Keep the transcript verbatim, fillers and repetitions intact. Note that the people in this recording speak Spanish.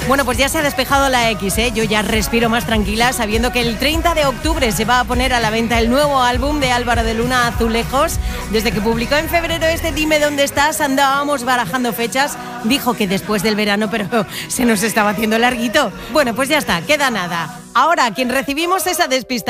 Bueno, pues ya se ha despejado la X, ¿eh? Yo ya respiro más tranquila sabiendo que el treinta de octubre se va a poner a la venta el nuevo álbum de Álvaro de Luna, Azulejos. Desde que publicó en febrero este Dime dónde estás, andábamos barajando fechas. Dijo que después del verano, pero se nos estaba haciendo larguito. Bueno, pues ya está, queda nada. Ahora, quien recibimos esa despista